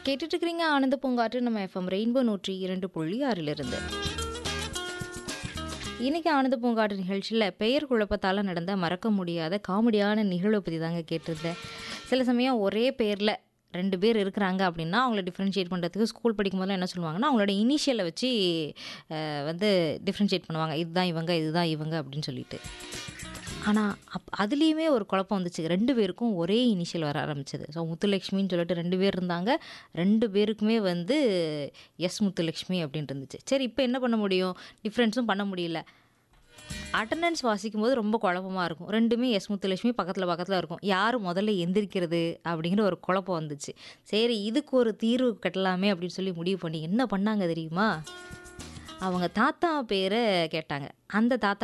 கேட்டுட்டு இருக்கிறீங்க ஆனந்த பூங்காற்று நம்ம எஃப்எம் ரெயின்போ 102.6 இன்னைக்கு ஆனந்த பூங்காற்று நிகழ்ச்சியில் பெயர் குழப்பத்தால் நடந்த மறக்க முடியாத காமெடியான நிகழ்வை பற்றி தாங்க கேட்டிருந்தேன். சில சமயம் ஒரே பேரில் 2 பேர் இருக்கிறாங்க அப்படின்னா அவங்கள டிஃப்ரென்ஷியேட் பண்ணுறதுக்கு ஸ்கூல் படிக்கும் போதெல்லாம் என்ன சொல்லுவாங்கன்னா அவங்களோட இனிஷியலை வச்சு வந்து டிஃப்ரென்ஷியேட் பண்ணுவாங்க. இதுதான் இவங்க இதுதான் இவங்க அப்படின்னு சொல்லிட்டு. ஆனால் அதுலேயுமே ஒரு குழப்பம் வந்துச்சு. 2 பேருக்கும் ஒரே இனிஷியல் வர ஆரம்பிச்சது. ஸோ முத்துலட்சுமின்னு சொல்லிட்டு 2 பேர் இருந்தாங்க. 2 பேருக்குமே வந்து எஸ் முத்துலட்சுமி அப்படின்ட்டு இருந்துச்சு. சரி இப்போ என்ன பண்ண முடியும்? டிஃப்ரென்ஸும் பண்ண முடியல. அட்டண்டன்ஸ் வாசிக்கும்போது ரொம்ப குழப்பமா இருக்கும். 2மே எஸ் முத்துலட்சுமி பக்கத்தில் பக்கத்தில் இருக்கும். யார் முதல்ல எந்திரிக்கிறது அப்படிங்கிற ஒரு குழப்பம் வந்துச்சு. சரி இதுக்கு ஒரு தீர்வு கட்டலாமே அப்படின்னு சொல்லி முடிவு பண்ணி என்ன பண்ணாங்க தெரியுமா? அவங்க தாத்தா பேரை கேட்டாங்க. அந்த தாத்தா